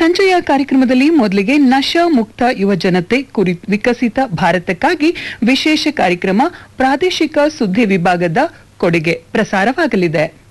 ಸಂಜೆಯ ಕಾರ್ಯಕ್ರಮದಲ್ಲಿ ಮೊದಲಿಗೆ ನಶಾ ಮುಕ್ತ ಯುವ ಜನತೆ ವಿಕಸಿತ ಭಾರತಕ್ಕಾಗಿ ವಿಶೇಷ ಕಾರ್ಯಕ್ರಮ ಪ್ರಾದೇಶಿಕ ಸುದ್ದಿ ವಿಭಾಗದ ಕೊಡುಗೆ ಪ್ರಸಾರವಾಗಲಿದೆ.